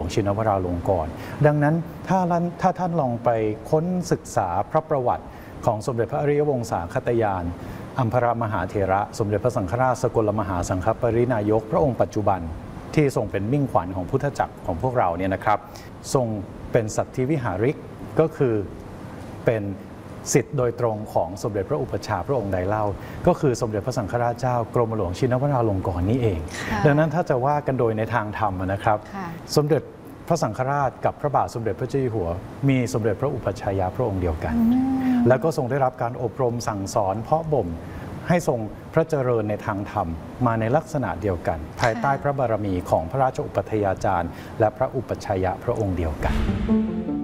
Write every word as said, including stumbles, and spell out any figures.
ชินวราลงกรณ์ดังนั้นถ้าถ้าท่านลองไปค้นศึกษาพระประวัติของสมเด็จพระอริยวงศาคตยานอัมพรมหาเถระสมเด็จพระสังฆราชสกลมหาสังฆปรินายกพระองค์ปัจจุบันที่ทรงเป็นมิ่งขวัญของพุทธจักรของพวกเราเนี่ยนะครับทรงเป็นสัตธิวิหาริกก็คือเป็นสิทธิ์โดยตรงของสมเด็จพระอุปัชฌาย์พระองค์ใดเล่าก็คือสมเด็จพระสังฆราชเจ้ากรมหลวงชินวราลงกรณ์นี่เองดังนั้นถ้าจะว่ากันโดยในทางธรรมนะครับสมเด็จพระสังฆราชกับพระบาทสมเด็จพระเจ้าอยู่หัวมีสมเด็จพระอุปัชฌายาพระองค์เดียวกันแล้วก็ทรงได้รับการอบรมสั่งสอนเพาะบ่มให้ทรงพระเจริญในทางธรรมมาในลักษณะเดียวกันภายใต้พระบารมีของพระราชอุปัฏฐาจารย์และพระอุปัชฌายะพระองค์เดียวกัน